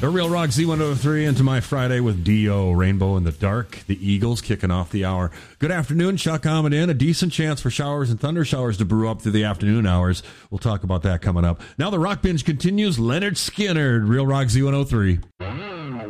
The Real Rock Z103 into my Friday with D.O. Rainbow in the Dark. The Eagles kicking off the hour. Good afternoon, Chuck Ahmed in. A decent chance for showers and thunder showers to brew up through the afternoon hours. We'll talk about that coming up. Now the Rock Binge continues. Leonard Skinner, Real Rock Z103.